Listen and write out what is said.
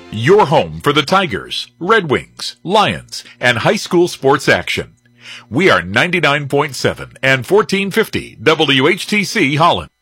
Your home for the Tigers, Red Wings, Lions, and high school sports action. We are 99.7 and 1450 WHTC Holland.